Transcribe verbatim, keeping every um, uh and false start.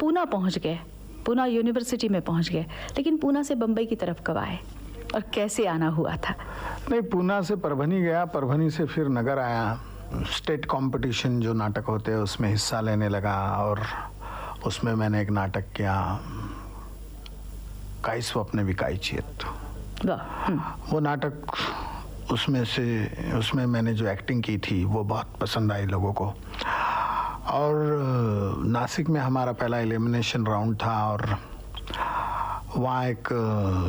पूना पहुंच गए, पूना यूनिवर्सिटी में पहुंच गए, लेकिन पूना से बम्बई की तरफ कब आए और कैसे आना हुआ था? नहीं, पूना से परभनी गया, परभनी से फिर नगर आया। स्टेट कंपटीशन जो नाटक होते हैं उसमें हिस्सा लेने लगा और उसमें मैंने एक नाटक किया, काई स्वप्ने विकाई चेत। वो नाटक, उसमें से उसमें मैंने जो एक्टिंग की थी वो बहुत पसंद आई लोगों को। और नासिक में हमारा पहला एलिमिनेशन राउंड था और वहाँ एक